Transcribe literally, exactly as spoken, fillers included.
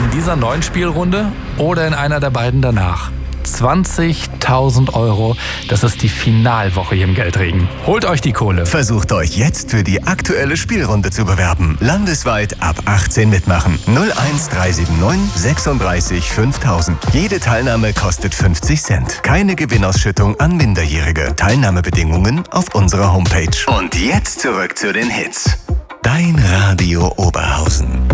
In dieser neuen Spielrunde oder in einer der beiden danach. zwanzigtausend Euro, das ist die Finalwoche hier im Geldregen. Holt euch die Kohle. Versucht euch jetzt für die aktuelle Spielrunde zu bewerben. Landesweit ab achtzehn mitmachen. null eins drei sieben neun sechsunddreißig fünftausend. Jede Teilnahme kostet fünfzig Cent. Keine Gewinnausschüttung an Minderjährige. Teilnahmebedingungen auf unserer Homepage. Und jetzt zurück zu den Hits. Dein Radio Oberhausen.